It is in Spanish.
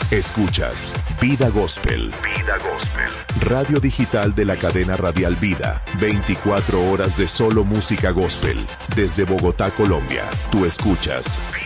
Escuchas Vida Gospel. Vida Gospel. Radio digital de la cadena radial Vida. 24 horas de solo música gospel. Desde Bogotá, Colombia. Tú escuchas